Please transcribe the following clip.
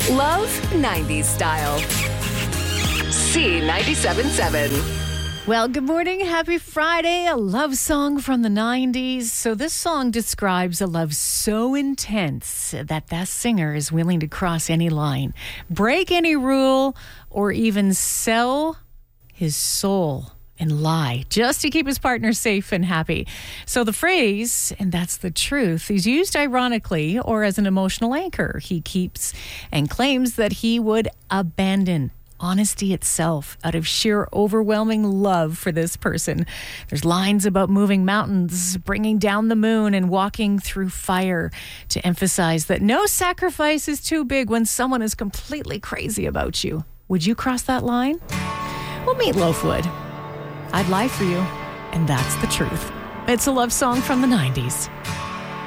Love 90s style. C97.7. Well, good morning. Happy Friday. A love song from the 90s. So this song describes a love so intense that singer is willing to cross any line, break any rule, or even sell his soul and lie just to keep his partner safe and happy. So the phrase, and that's the truth, is used ironically or as an emotional anchor. He keeps and claims that he would abandon honesty itself out of sheer overwhelming love for this person. There's lines about moving mountains, bringing down the moon, and walking through fire to emphasize that no sacrifice is too big when someone is completely crazy about you. Would you cross that line? Well, Meatloaf would. I'd lie for you, and that's the truth. It's a love song from the 90s.